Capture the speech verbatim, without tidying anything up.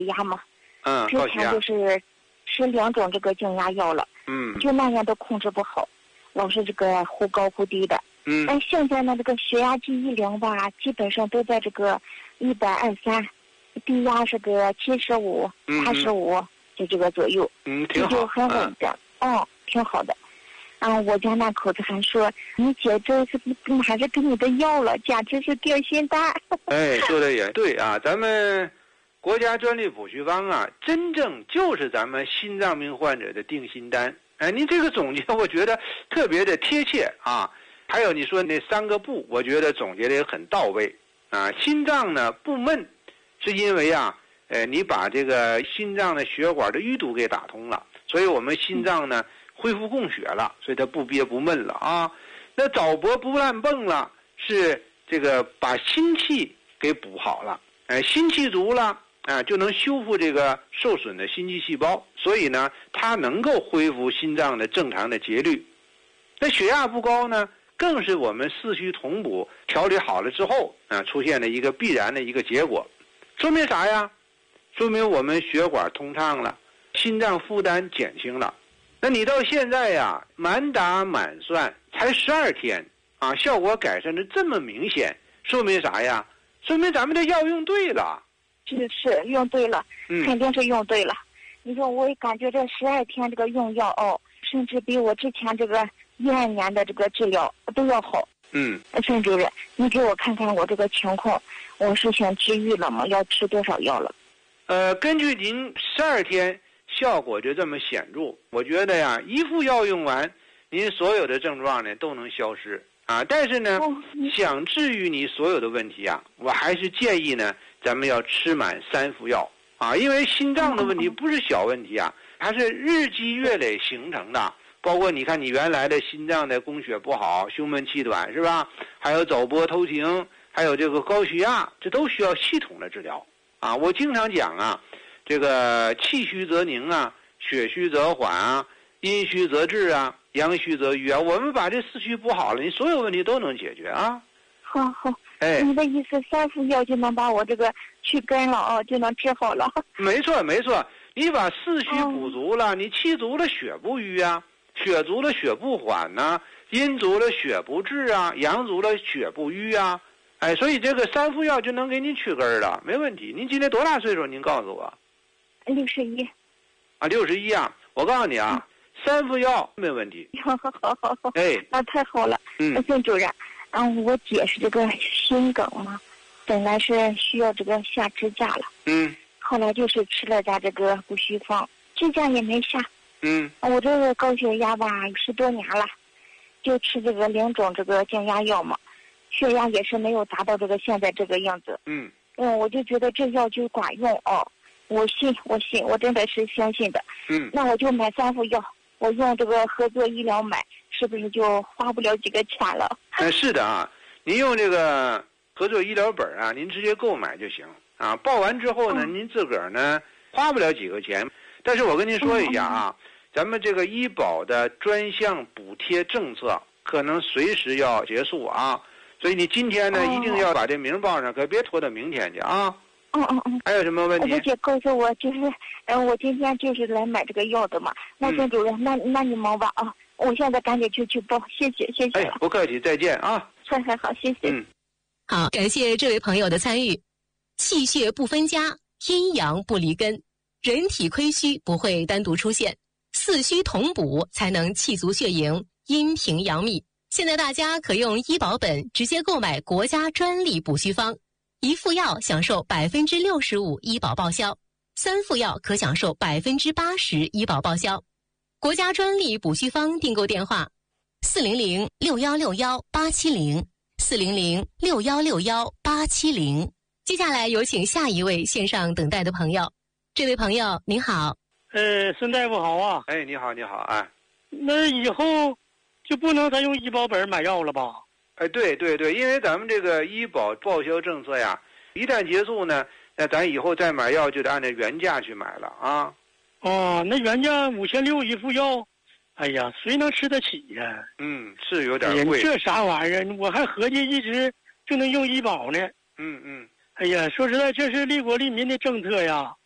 压嘛。 嗯， 之前就是吃两种这个降压药了。 嗯， 就那样都控制不好，老是这个忽高忽低的。 嗯， 但现在呢，这个血压计一量吧，基本上都在这个一百二三，低压是个七十五、八十五，就这个左右。 嗯，挺好， 这就很稳定，嗯，哦，挺好的。啊，我家那口子还说，你姐这次还是给你的药了，简直是掉心蛋。 哎，说的也对啊，咱们国家专利补虚方啊，真正就是咱们心脏病患者的定心丹。哎，您这个总结我觉得特别的贴切啊。还有你说那三个不，我觉得总结的也很到位啊。心脏呢不闷，是因为啊，呃，你把这个心脏的血管的淤堵给打通了，所以我们心脏呢恢复供血了，所以它不憋不闷了啊。那早搏不乱蹦了，是这个把心气给补好了，哎，心气足了啊，就能修复这个受损的心肌细胞，所以呢，它能够恢复心脏的正常的节律。那血压不高呢，更是我们四虚同补调理好了之后啊，出现了一个必然的一个结果，说明啥呀？说明我们血管通畅了，心脏负担减轻了。那你到现在呀，满打满算才十二天啊，效果改善的这么明显，说明啥呀？说明咱们的药用对了。 是是用对了， 嗯， 肯定是用对了。你说我也感觉这十二天这个用药哦，甚至比我之前这个一二年的这个治疗都要好。 嗯， 孙主任，你给我看看我这个情况，我是想治愈了吗？要吃多少药了？ 呃，根据您十二天效果就这么显著，我觉得呀，一副药用完，您所有的症状呢都能消失啊。但是呢， 哦、 想治愈你所有的问题啊，我还是建议呢，咱们要吃满三副药啊，因为心脏的问题不是小问题啊，它是日积月累形成的。包括你看你原来的心脏的供血不好，胸闷气短是吧？还有早搏偷停，还有这个高血压，这都需要系统的治疗啊。我经常讲啊，这个气虚则凝啊，血虚则缓啊，阴虚则滞啊，阳虚则瘀啊。我们把这四虚补好了，你所有问题都能解决啊。 好好， 哎， 你的意思三副药就能把我这个去根了哦，就能治好了。 没错没错，你把四虚补足了，哦、你气足了血不瘀啊。血足了血不缓呐、啊，阴足了血不滞啊，阳足了血不瘀啊，哎，所以这个三副药就能给您去根了，没问题。您今年多大岁数？您告诉我。 六十一。 啊，六十一啊！我告诉你啊，嗯、三副药没问题。 好好好好好。 哎， 那太好了。 嗯， 孙主任，嗯，我姐是这个心梗嘛，本来是需要这个下支架了。 嗯。 后来就是吃了咱这个补虚方，支架也没下。 嗯， 我这个高血压吧，十多年了，就吃这个两种这个降压药嘛，血压也是没有达到这个现在这个样子。 嗯， 嗯，我就觉得这药就管用哦，我信，我信，我真的是相信的。 嗯， 那我就买三副药，我用这个合作医疗买，是不是就花不了几个钱了？ 哎，是的啊，您用这个合作医疗本啊，您直接购买就行啊。报完之后呢，嗯、您自个儿呢花不了几个钱。但是我跟您说一下啊，咱们这个医保的专项补贴政策可能随时要结束啊，所以你今天呢一定要把这名报上，可别拖到明天去啊。 嗯嗯嗯。 还有什么问题？ 我姐告诉我，就是，嗯，我今天就是来买这个药的嘛。那孙主任，嗯、那那你忙吧啊，我现在赶紧去去报，谢谢谢谢。 哎，不客气，再见啊。 好好好，谢谢。 嗯， 好，感谢这位朋友的参与。气血不分家，阴阳不离根。人体亏虚不会单独出现，四虚同补才能气足血盈，阴平阳秘。现在大家可用医保本直接购买国家专利补虚方，一副药享受百分之六十五医保报销，三副药可享受百分之八十医保报销。国家专利补虚方订购电话：四零零六幺六幺八七零，四零零六幺六幺八七零。接下来有请下一位线上等待的朋友。这位朋友您好。 呃，孙大夫好啊。 哎，你好你好哎。 那以后就不能再用医保本买药了吧？ 哎，对对对，因为咱们这个医保报销政策呀，一旦结束呢，那咱以后再买药就得按照原价去买了啊。 哦，那原价五千六一副药，哎呀，谁能吃得起呀？ 嗯，是有点贵。 哎、这啥玩意儿？我还合计一直就能用医保呢。 嗯嗯。 哎呀，说实在，这是利国利民的政策呀。